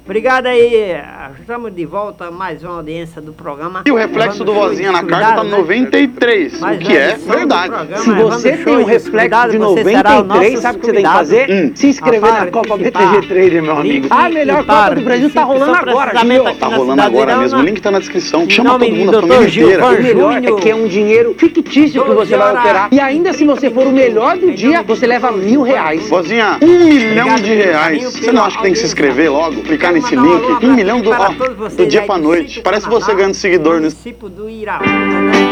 Obrigado aí. Estamos de volta a mais uma audiência do programa. E o reflexo do Vozinha na carta tá 93, o que é verdade. Se você tem um reflexo de 93, sabe o que você tem que fazer? Se inscrever na Copa BTG Trader, meu amigo. A melhor Copa do Brasil tá rolando agora, Gil. Tá rolando agora mesmo, o link tá na descrição. Chama todo mundo, a família inteira. O melhor é que é um dinheiro fictício que você vai operar. E ainda se você for o melhor do dia, você leva R$1.000. Vozinha, R$1 milhão. Você não acha que tem que se inscrever logo? Clicar nesse link? 1 milhão do dia pra noite. Parece você ganhando seguidor nesse. Do Iraú, né?